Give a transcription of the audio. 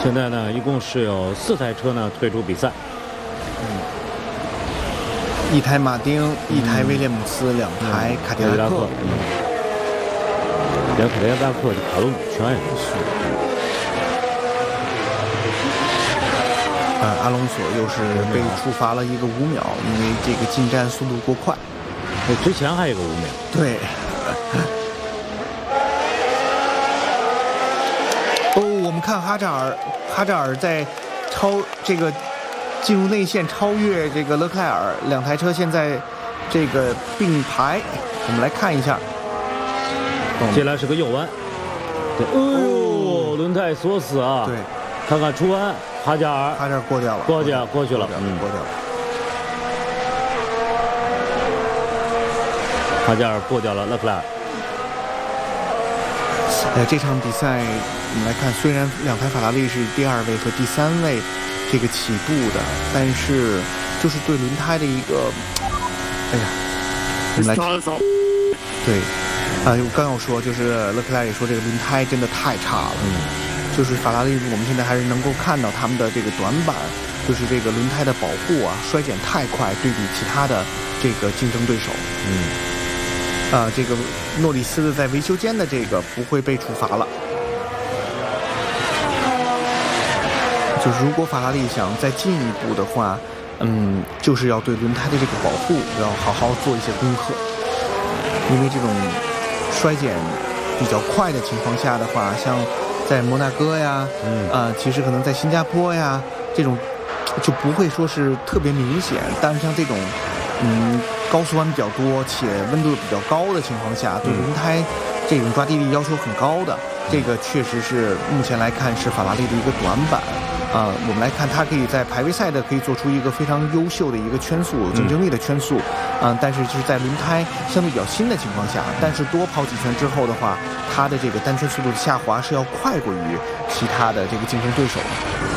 现在呢，一共是有4台车呢退出比赛。 一台马丁，一台威廉姆斯，2台卡迪拉克。 连卡迪拉克就跑了5圈呀。 阿隆索又是被处罚了一个5秒，因为这个进站速度过快。 之前还有个5秒。 对。我们看哈扎尔在进入内线超越这个勒克莱尔，2台车现在这个并排，我们来看一下。 接下来是个右弯，对，哎呦，轮胎锁死啊！ 对， 看看出弯，哈加尔过掉了， 过去了， 过掉了。 哈加尔过掉了勒克莱尔。 这场比赛我们来看，虽然2台法拉利是第2位和第3位这个起步的，但是就是对轮胎的一个，我们来对，我刚要说，就是勒克莱尔也说这个轮胎真的太差了，就是法拉利，我们现在还是能够看到他们的这个短板，就是这个轮胎的保护啊，衰减太快，对比其他的这个竞争对手，这个诺里斯在维修间的这个不会被处罚了。就是如果法拉利想再进一步的话，就是要对轮胎的这个保护要好好做一些功课，因为这种衰减比较快的情况下的话，像在摩纳哥呀，其实可能在新加坡呀，这种就不会说是特别明显，但是像这种高速弯比较多且温度比较高的情况下，对轮胎这种抓地力要求很高的，这个确实是目前来看是法拉利的一个短板。我们来看，它可以在排位赛的可以做出一个非常优秀的一个圈速，有竞争力的圈速，但是就是在轮胎相对比较新的情况下，但是多跑几圈之后的话，它的这个单圈速度的下滑是要快过于其他的这个竞争对手的。